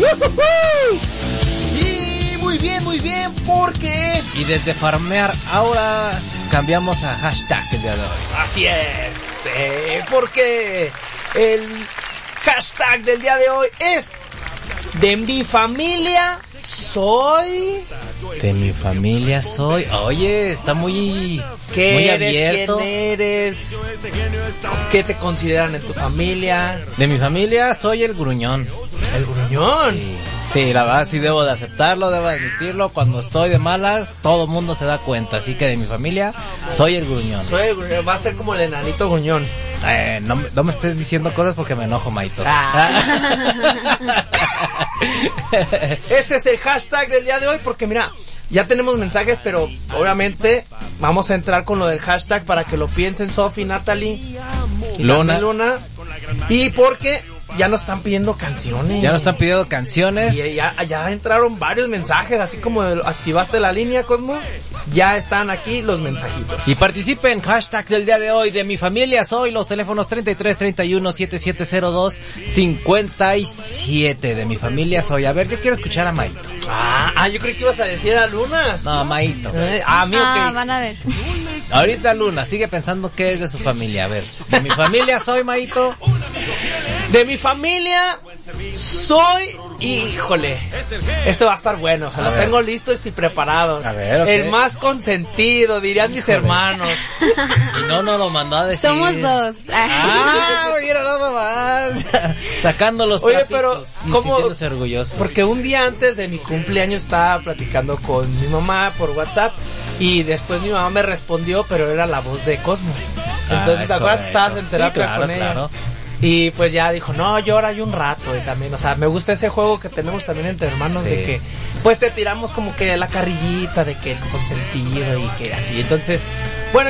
Y muy bien, porque... Y desde farmear ahora cambiamos a hashtag el día de hoy. Así es, porque el hashtag del día de hoy es de mi familia soy. De mi familia soy. Oye, está muy abierto. ¿Quién eres? ¿Qué te consideran en tu familia? De mi familia soy el gruñón. ¿El gruñón? Sí, la verdad sí debo de aceptarlo, debo de admitirlo. Cuando estoy de malas, todo el mundo se da cuenta. Así que de mi familia soy el gruñón. Soy el gruñón, va a ser como el enanito gruñón. No me estés diciendo cosas porque me enojo, Maito. Este es el hashtag del día de hoy porque mira, ya tenemos mensajes, pero obviamente vamos a entrar con lo del hashtag para que lo piensen Sofi, Natalie, Luna. Y porque ya nos están pidiendo canciones. Y ya entraron varios mensajes, así como activaste la línea, Cosmo. Ya están aquí los mensajitos. Y participen, hashtag del día de hoy, de mi familia soy, los teléfonos 3331-7702-57, de mi familia soy. A ver, yo quiero escuchar a Maito. Yo creí que ibas a decir a Luna. No, Maito. Okay. Van a ver. Ahorita Luna sigue pensando que es de su familia. A ver, de mi familia soy, Maito. De mi familia soy, híjole, esto va a estar bueno, los tengo listos y preparados. A ver, okay. El más consentido, dirían mis hermanos. Y no lo mandó a decir. Somos dos. Mira nada más. Sacando los trapitos. Oye, pero ¿cómo? Sintiéndose orgullosos. Porque un día antes de mi cumpleaños estaba platicando con mi mamá por WhatsApp y después mi mamá me respondió, pero era la voz de Cosmo. Entonces, ¿te acuerdas? Estabas en terapia con ella. Claro. Y pues ya dijo, no, llora yo un rato. Y también, o sea, me gusta ese juego que tenemos también entre hermanos, de que pues te tiramos como que la carrillita de que el consentido y que así. Entonces, bueno,